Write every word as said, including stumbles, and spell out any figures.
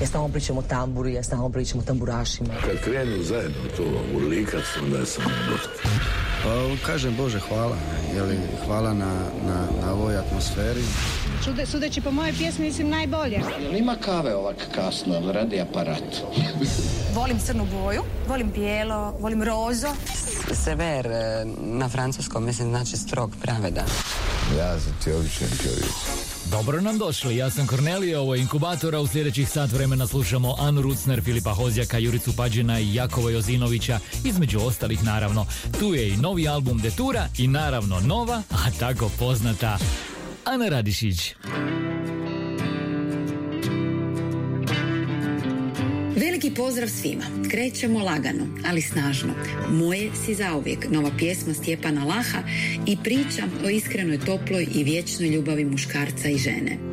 Ja stalno pričam o tamburi, ja stalno pričam o tamburašima. Kad krenu zajedno to urlikat, onda je samo dosta. Pa, kažem Bože hvala, jeli, hvala na, na, na ovoj atmosferi. Sude, sudeći po moje pjesmi, mislim najbolje. Jel ima kave ovak kasno, radi aparat? Volim crnu boju, volim bijelo, volim rozo. Sever na francuskom mislim znači strog, pravedan. Ja sam ti običan čovjek. Dobro nam došli, ja sam Kornelija, ovo je Inkubatora. U sljedećih sat vremena slušamo Anu Rucner, Filipa Hozjaka, Juricu Pađina i Jakova Jozinovića, između ostalih naravno. Tu je i novi album Detura i naravno nova, a tako poznata Ana Radišić. Veliki pozdrav svima. Krećemo lagano, ali snažno. Moje si zauvijek, nova pjesma Stjepana Laha i priča o iskrenoj, toploj i vječnoj ljubavi muškarca i žene.